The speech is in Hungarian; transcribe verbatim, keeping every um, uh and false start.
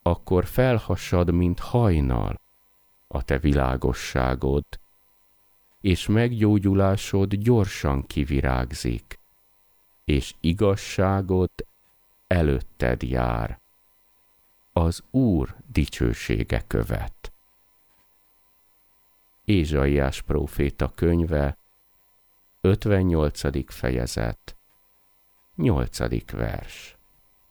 akkor felhassad, mint hajnal a te világosságod, és meggyógyulásod gyorsan kivirágzik, és igazságod előtted jár. Az Úr dicsősége követ. Ézsaiás próféta könyve, ötvennyolcadik fejezet, nyolcadik vers.